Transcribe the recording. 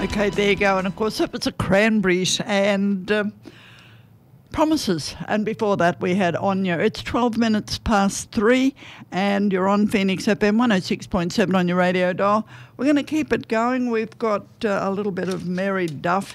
Okay, there you go. And of course, it was a Cranberries and Promises. And before that, we had Anya. It's 12 minutes past 3, and you're on Phoenix FM 106.7 on your radio dial. We're going to keep it going. We've got a little bit of Mary Duff